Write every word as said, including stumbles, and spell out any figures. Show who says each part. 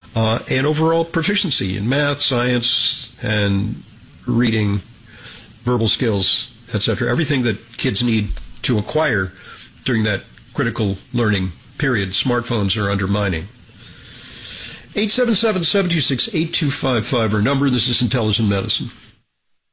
Speaker 1: uh, and overall proficiency in math, science, and reading, verbal skills, et cetera. Everything that kids need to acquire during that critical learning period, smartphones are undermining. eight seven seven, seven two six, eight two five five, our number. This is Intelligent Medicine.